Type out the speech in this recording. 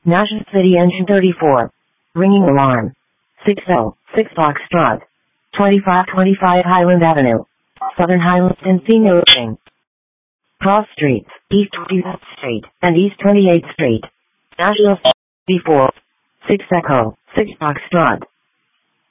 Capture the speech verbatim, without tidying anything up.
National City Engine thirty-four. Ringing alarm. six oh six Foxtrot. twenty-five twenty-five Highland Avenue. Southern Highlands and Phoenix. Cross Streets, East twenty-eighth Street, and East twenty-eighth Street. National City four. six Echo, six Foxtrot.